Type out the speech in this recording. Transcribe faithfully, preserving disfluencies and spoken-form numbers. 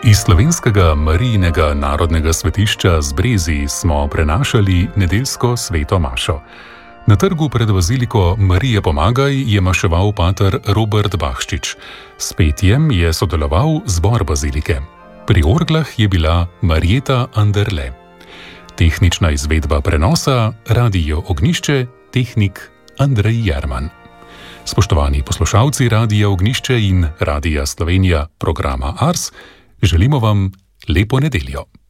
Iz slovenskega Marijinega narodnega svetišča z Brezij smo prenašali nedeljsko sveto mašo. Na trgu pred baziliko Marije Pomagaj je maševal pater Robert Bahščič. S petjem je sodeloval zbor bazilike. Pri orglah je bila Marjeta Anderle. Tehnična izvedba prenosa Radio Ognjišče, tehnik Andrej Jerman. Spoštovani poslušalci Radia Ognjišče in Radia Slovenija programa Ars, želimo vam lepo nedeljo.